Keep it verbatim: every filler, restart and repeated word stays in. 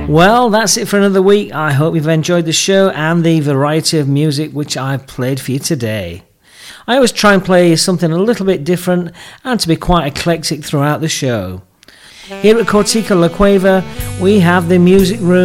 Well, that's it for another week. I hope you've enjoyed the show and the variety of music which I've played for you today. I always try and play something a little bit different and to be quite eclectic throughout the show. Here at Cortico La Cueva, we have the Music Room